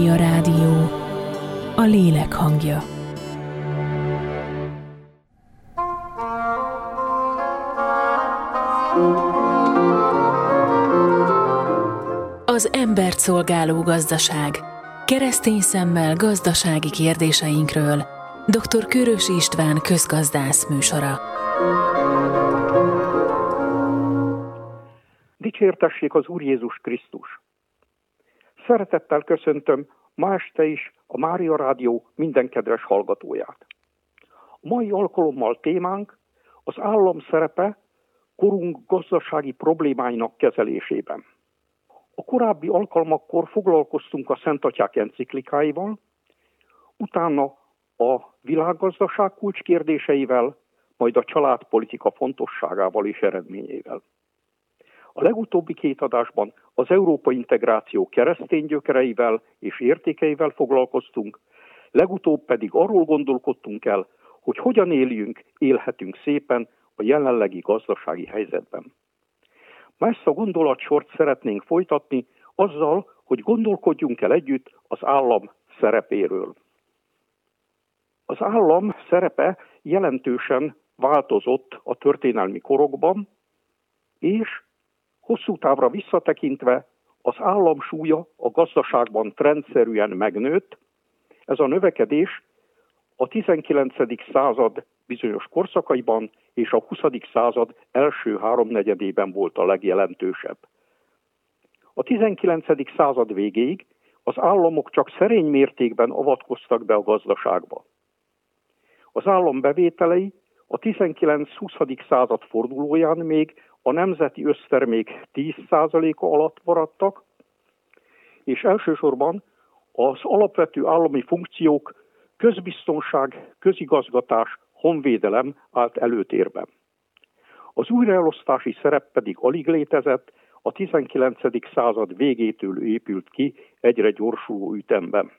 A rádió, a lélek hangja. Az embert szolgáló gazdaság. Keresztény szemmel gazdasági kérdéseinkről. Dr. Kőrösi István közgazdász műsora. Dicsértessék az Úr Jézus Krisztus! Szeretettel köszöntöm ma este is a Mária Rádió minden kedves hallgatóját. A mai alkalommal témánk az állam szerepe korunk gazdasági problémáinak kezelésében. A korábbi alkalmakkor foglalkoztunk a Szentatyák enciklikáival, utána a világgazdaság kulcskérdéseivel, majd a családpolitika fontosságával és eredményeivel. A legutóbbi két adásban az európai integráció keresztény gyökereivel és értékeivel foglalkoztunk, legutóbb pedig arról gondolkodtunk el, hogy hogyan élhetünk szépen a jelenlegi gazdasági helyzetben. Ma ezt a gondolatsort szeretnénk folytatni azzal, hogy gondolkodjunk el együtt az állam szerepéről. Az állam szerepe jelentősen változott a történelmi korokban, és hosszú távra visszatekintve az állam súlya a gazdaságban trendszerűen megnőtt. Ez a növekedés a 19. század bizonyos korszakaiban és a 20. század első háromnegyedében volt a legjelentősebb. A 19. század végéig az államok csak szerény mértékben avatkoztak be a gazdaságba. Az állam bevételei a 19-20. század fordulóján még a nemzeti össztermék 10%-a alatt maradtak, és elsősorban az alapvető állami funkciók közbiztonság, közigazgatás, honvédelem állt előtérben. Az újraelosztási szerep pedig alig létezett, a 19. század végétől épült ki egyre gyorsuló ütemben.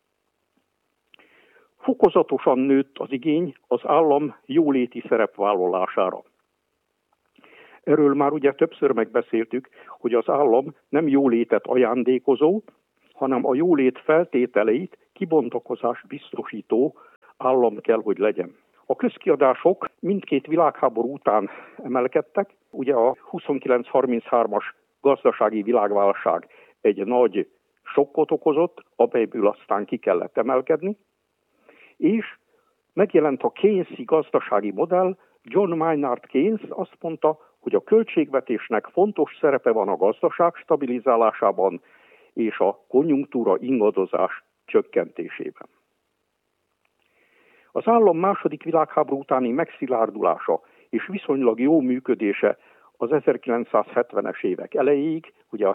Fokozatosan nőtt az igény az állam jóléti szerepvállalására. Erről már ugye többször megbeszéltük, hogy az állam nem jólétet ajándékozó, hanem a jólét feltételeit kibontakozás biztosító állam kell, hogy legyen. A közkiadások mindkét világháború után emelkedtek. Ugye a 29-33-as gazdasági világválság egy nagy sokkot okozott, amelyből aztán ki kellett emelkedni, és megjelent a Keynesi gazdasági modell. John Maynard Keynes azt mondta, hogy a költségvetésnek fontos szerepe van a gazdaság stabilizálásában és a konjunktúra ingadozás csökkentésében. Az állam második világháború utáni megszilárdulása és viszonylag jó működése az 1970-es évek elejéig, ugye a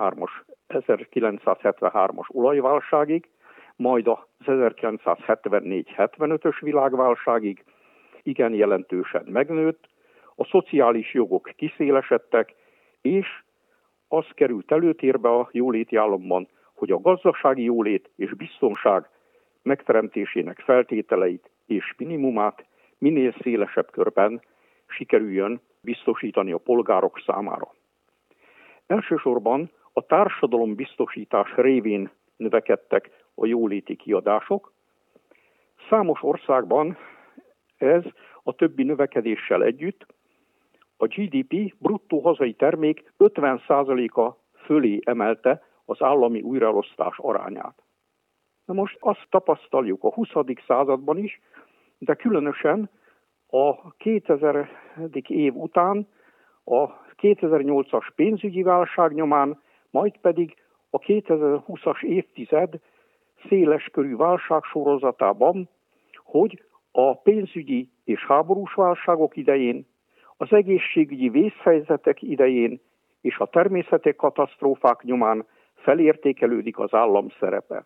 1973-as olajválságig, majd az 1974-75-ös világválságig igen jelentősen megnőtt, a szociális jogok kiszélesedtek, és az került előtérbe a jóléti államban, hogy a gazdasági jólét és biztonság megteremtésének feltételeit és minimumát minél szélesebb körben sikerüljön biztosítani a polgárok számára. Elsősorban a társadalombiztosítás révén növekedtek a jóléti kiadások. Számos országban ez a többi növekedéssel együtt a GDP, bruttó hazai termék 50%-a fölé emelte az állami újraelosztás arányát. Na most azt tapasztaljuk a 20. században is, de különösen a 2000. év után, a 2008-as pénzügyi válság nyomán, majd pedig a 2020-as évtized széleskörű válság sorozatában, hogy a pénzügyi és háborús válságok idején, az egészségügyi vészhelyzetek idején és a természeti katasztrófák nyomán felértékelődik az állam szerepe.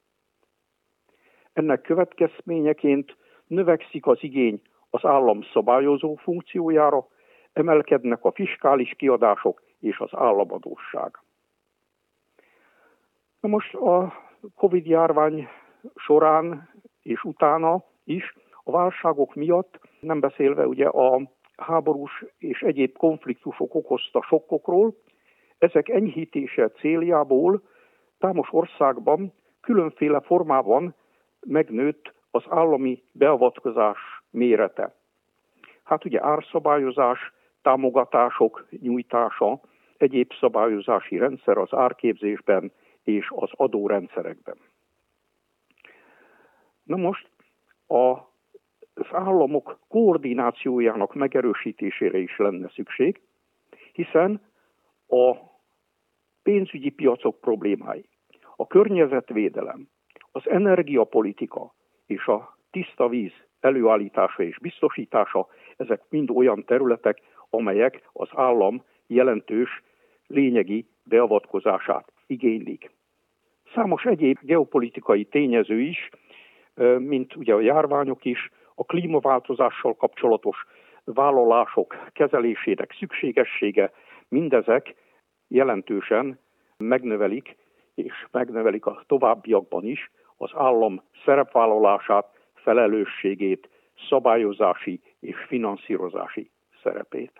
Ennek következményeként növekszik az igény az állam szabályozó funkciójára, emelkednek a fiskális kiadások és az államadósság. Na most a Covid-járvány során és utána is a válságok miatt, nem beszélve ugye a háborús és egyéb konfliktusok okozta sokkokról, ezek enyhítése céljából számos országban különféle formában megnőtt az állami beavatkozás mérete. Hát ugye árszabályozás, támogatások nyújtása, egyéb szabályozási rendszer az árképzésben és az adórendszerekben. Na most az államok koordinációjának megerősítésére is lenne szükség, hiszen a pénzügyi piacok problémái, a környezetvédelem, az energiapolitika és a tiszta víz előállítása és biztosítása, ezek mind olyan területek, amelyek az állam jelentős lényegi beavatkozását igénylik. Számos egyéb geopolitikai tényező is, mint ugye a járványok is, a klímaváltozással kapcsolatos vállalások kezelésének szükségessége, mindezek jelentősen megnövelik, és megnövelik a továbbiakban is az állam szerepvállalását, felelősségét, szabályozási és finanszírozási szerepét.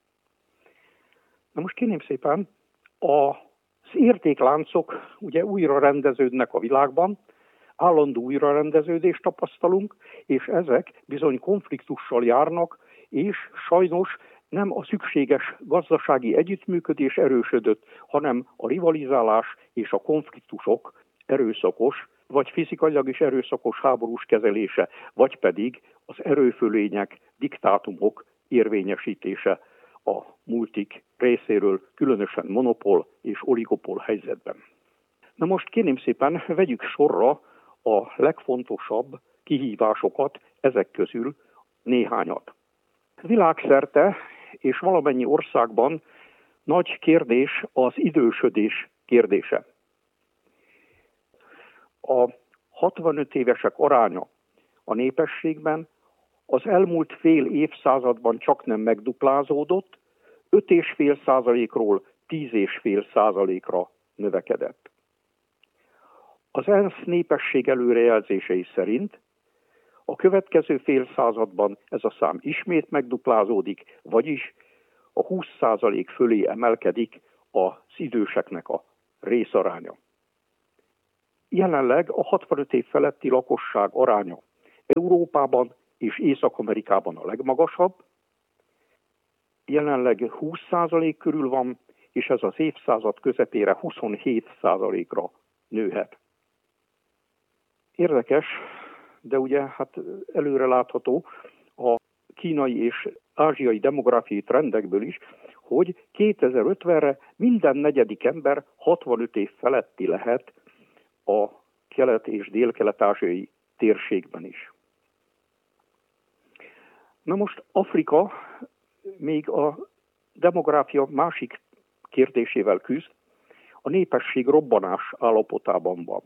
Na most kérném szépen, az értékláncok ugye újra rendeződnek a világban, állandó újrarendeződést tapasztalunk, és ezek bizony konfliktussal járnak, és sajnos nem a szükséges gazdasági együttműködés erősödött, hanem a rivalizálás és a konfliktusok erőszakos, vagy fizikailag is erőszakos háborús kezelése, vagy pedig az erőfölények, diktátumok érvényesítése a multik részéről, különösen monopól és oligopól helyzetben. Na most kérném szépen, vegyük sorra a legfontosabb kihívásokat, ezek közül néhányat. Világszerte és valamennyi országban nagy kérdés az idősödés kérdése. A 65 évesek aránya a népességben az elmúlt fél évszázadban csaknem megduplázódott, 5,5%-ról 10,5%-ra növekedett. Az ENSZ népesség előrejelzései szerint a következő fél században ez a szám ismét megduplázódik, vagyis a 20% fölé emelkedik az időseknek a részaránya. Jelenleg a 65 év feletti lakosság aránya Európában és Észak-Amerikában a legmagasabb, jelenleg 20% körül van, és ez az évszázad közepére 27%-ra nőhet. Érdekes, de ugye előre látható a kínai és ázsiai demográfiai trendekből is, hogy 2050-re minden negyedik ember 65 év feletti lehet a kelet- és dél-kelet-ázsiai térségben is. Na most Afrika még a demográfia másik kérdésével küzd, a népesség robbanás állapotában van.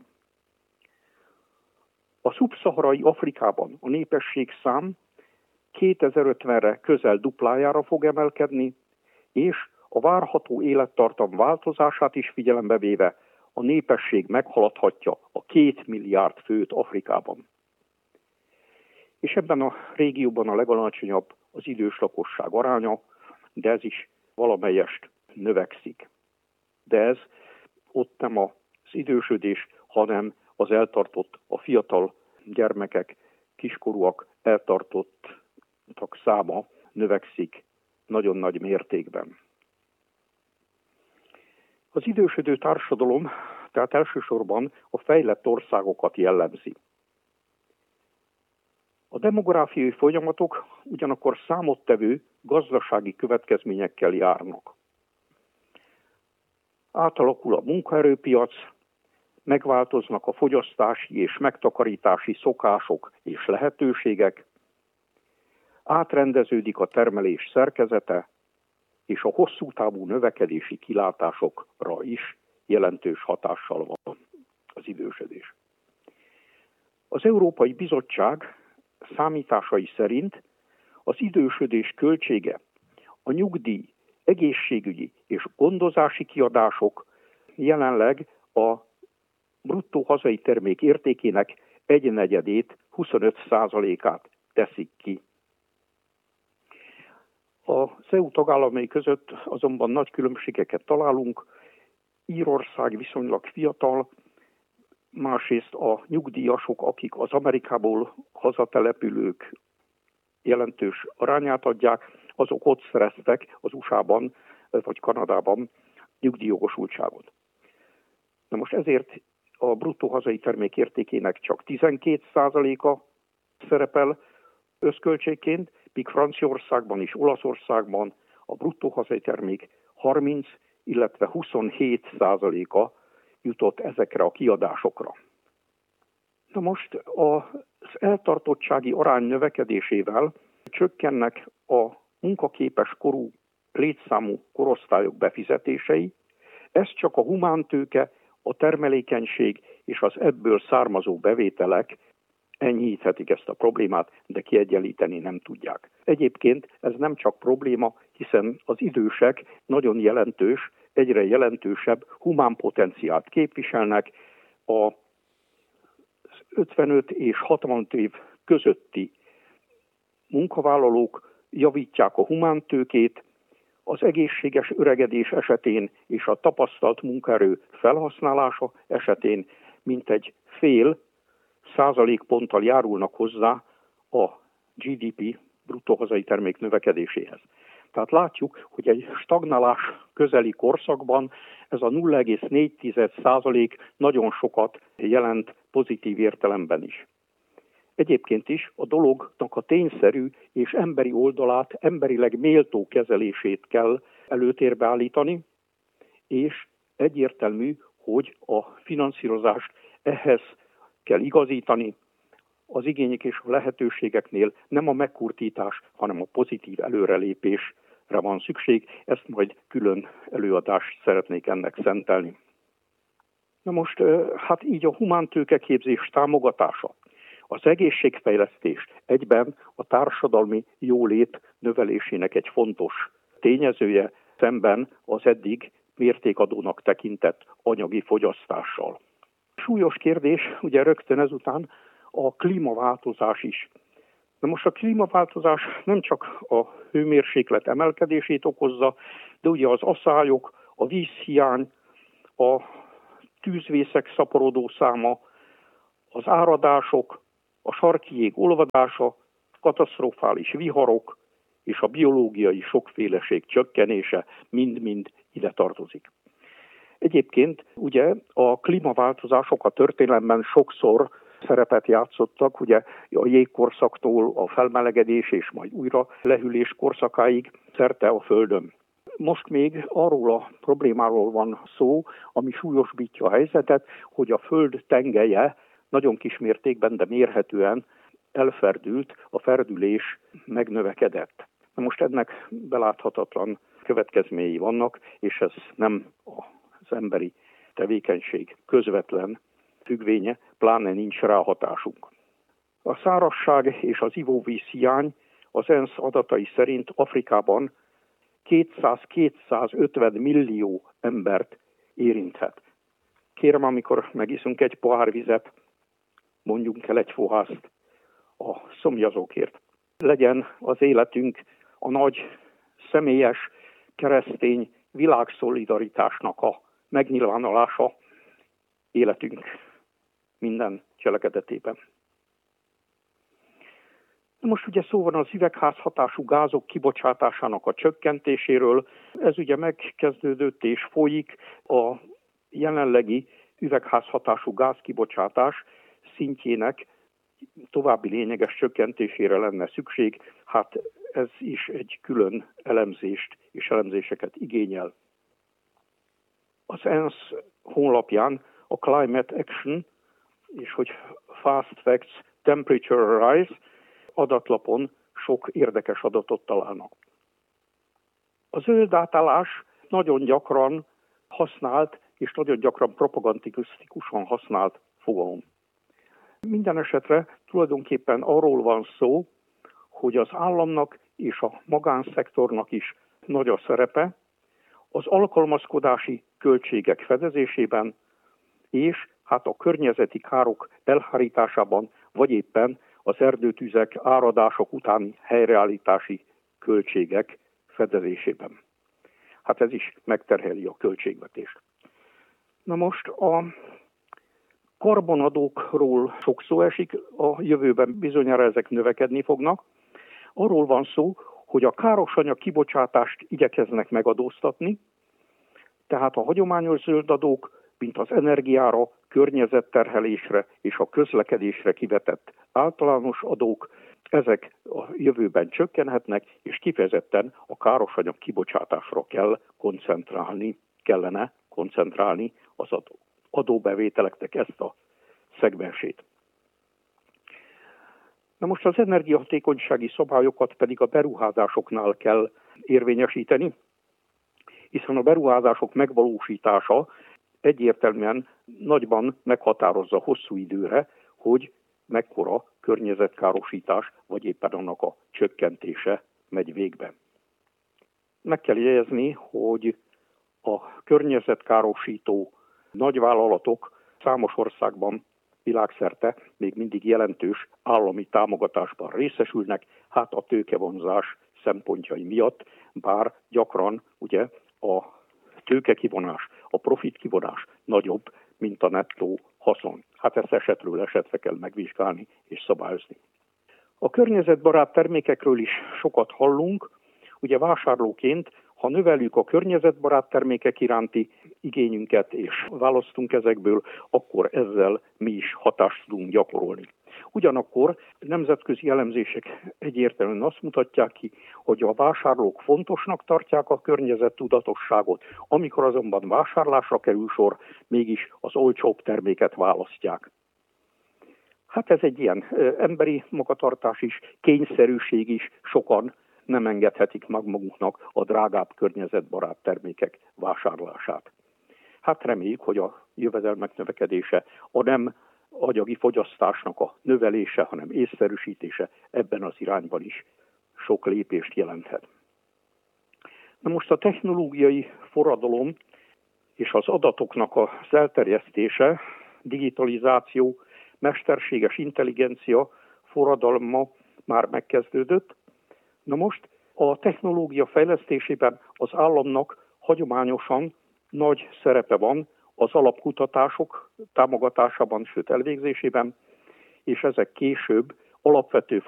A szubszaharai Afrikában a népesség szám 2050-re közel duplájára fog emelkedni, és a várható élettartam változását is figyelembe véve a népesség meghaladhatja a 2 milliárd főt Afrikában. És ebben a régióban a legalacsonyabb az idős lakosság aránya, de ez is valamelyest növekszik. De ez ott nem az idősödés, hanem az eltartott, a fiatal gyermekek, kiskorúak eltartottak száma növekszik nagyon nagy mértékben. Az idősödő társadalom tehát elsősorban a fejlett országokat jellemzi. A demográfiai folyamatok ugyanakkor számottevő gazdasági következményekkel járnak. Átalakul a munkaerőpiac, megváltoznak a fogyasztási és megtakarítási szokások és lehetőségek, átrendeződik a termelés szerkezete, és a hosszú távú növekedési kilátásokra is jelentős hatással van az idősödés. Az Európai Bizottság számításai szerint az idősödés költsége, a nyugdíj, egészségügyi és gondozási kiadások jelenleg a bruttó hazai termék értékének 1/4, 25%-át teszik ki. Az EU tagállamai között azonban nagy különbségeket találunk. Írország viszonylag fiatal, másrészt a nyugdíjasok, akik az Amerikából hazatelepülők jelentős arányát adják, azok ott szereztek az USA-ban vagy Kanadában nyugdíjjogosultságot. Na most ezért a bruttó hazai termék értékének csak 12%-a szerepel összköltségként, míg Franciaországban és Olaszországban a bruttó hazai termék 30, illetve 27%-a jutott ezekre a kiadásokra. Na most az eltartottsági arány növekedésével csökkennek a munkaképes korú létszámú korosztályok befizetései, ez csak a humántőke, a termelékenység és az ebből származó bevételek enyhíthetik ezt a problémát, de kiegyenlíteni nem tudják. Egyébként ez nem csak probléma, hiszen az idősek nagyon jelentős, egyre jelentősebb humán potenciált képviselnek, a 55 és 65 év közötti munkavállalók javítják a humántőkét, az egészséges öregedés esetén és a tapasztalt munkaerő felhasználása esetén mintegy fél százalékponttal járulnak hozzá a GDP, bruttó hazai termék növekedéséhez. Tehát látjuk, hogy egy stagnálás közeli korszakban ez a 0,4% nagyon sokat jelent pozitív értelemben is. Egyébként is a dolognak a tényszerű és emberi oldalát, emberileg méltó kezelését kell előtérbe állítani, és egyértelmű, hogy a finanszírozást ehhez kell igazítani, az igények és a lehetőségeknél nem a megkurtítás, hanem a pozitív előrelépésre van szükség. Ezt majd külön előadást szeretnék ennek szentelni. Na most, hát így a humántőkeképzés támogatása, az egészségfejlesztés egyben a társadalmi jólét növelésének egy fontos tényezője, szemben az eddig mértékadónak tekintett anyagi fogyasztással. Súlyos kérdés, ugye rögtön ezután a klímaváltozás is. Na most a klímaváltozás nem csak a hőmérséklet emelkedését okozza, de ugye az aszályok, a vízhiány, a tűzvészek szaporodó száma, az áradások, a sarki jég olvadása, katasztrofális viharok és a biológiai sokféleség csökkenése mind-mind ide tartozik. Egyébként ugye a klímaváltozások a történelemben sokszor szerepet játszottak, ugye a jégkorszaktól a felmelegedés és majd újra lehűlés korszakáig szerte a Földön. Most még arról a problémáról van szó, ami súlyosbítja a helyzetet, hogy a Föld tengelye nagyon kis mértékben, de mérhetően elferdült, a ferdülés megnövekedett. Na most ennek beláthatatlan következményei vannak, és ez nem az emberi tevékenység közvetlen függvénye, pláne nincs rá hatásunk. A szárazság és az ivóvíz hiány az ENSZ adatai szerint Afrikában 200-250 millió embert érinthet. Kérem, amikor megiszunk egy pohár vizet, mondjunk el egy fohászt a szomjazókért. Legyen az életünk a nagy, személyes, keresztény világszolidaritásnak a megnyilvánulása életünk minden cselekedetében. Most ugye szó van az üvegházhatású gázok kibocsátásának a csökkentéséről. Ez ugye megkezdődött és folyik. A jelenlegi üvegházhatású gázkibocsátás szintjének további lényeges csökkentésére lenne szükség. Hát ez is egy külön elemzést és elemzéseket igényel. Az ENSZ honlapján a Climate Action és hogy Fast Facts Temperature Rise adatlapon sok érdekes adatot találnak. A zöld átállás nagyon gyakran használt és nagyon gyakran propagandisztikusan használt fogalom. Minden esetre tulajdonképpen arról van szó, hogy az államnak és a magánszektornak is nagy a szerepe az alkalmazkodási költségek fedezésében, és hát a környezeti károk elhárításában, vagy éppen az erdőtüzek, áradások utáni helyreállítási költségek fedezésében. Hát ez is megterheli a költségvetést. Na most a karbonadókról sok szó esik, a jövőben bizonyára ezek növekedni fognak. Arról van szó, hogy a károsanyag kibocsátást igyekeznek megadóztatni, tehát a hagyományos zöld adók, mint az energiára, környezetterhelésre és a közlekedésre kivetett általános adók, ezek a jövőben csökkenhetnek, és kifejezetten a károsanyag kibocsátásra kellene koncentrálni az adóbevételeknek ezt a szegmensét. Na most az energiahatékonysági szabályokat pedig a beruházásoknál kell érvényesíteni, hiszen a beruházások megvalósítása egyértelműen nagyban meghatározza hosszú időre, hogy mekkora környezetkárosítás, vagy éppen annak a csökkentése megy végbe. Meg kell jegyezni, hogy a környezetkárosító nagyvállalatok számos országban világszerte még mindig jelentős állami támogatásban részesülnek, hát a tőkevonzás szempontjai miatt, bár gyakran ugye a tőkekivonás, a profitkivonás nagyobb, mint a nettó haszon. Hát ezt esetről esetre kell megvizsgálni és szabályozni. A környezetbarát termékekről is sokat hallunk, ugye vásárlóként, ha növeljük a környezetbarát termékek iránti igényünket és választunk ezekből, akkor ezzel mi is hatást tudunk gyakorolni. Ugyanakkor nemzetközi elemzések egyértelműen azt mutatják ki, hogy a vásárlók fontosnak tartják a környezettudatosságot, amikor azonban vásárlásra kerül sor, mégis az olcsóbb terméket választják. Hát ez egy ilyen emberi magatartás is, kényszerűség is, sokan nem engedhetik meg maguknak a drágább környezetbarát termékek vásárlását. Hát reméljük, hogy a jövedelmek növekedése a nem agyagi fogyasztásnak a növelése, hanem észszerűsítése ebben az irányban is sok lépést jelenthet. Na most a technológiai forradalom és az adatoknak az elterjesztése, digitalizáció, mesterséges intelligencia forradalma már megkezdődött. Na most a technológia fejlesztésében az államnak hagyományosan nagy szerepe van az alapkutatások támogatásában, sőt elvégzésében, és ezek később alapvető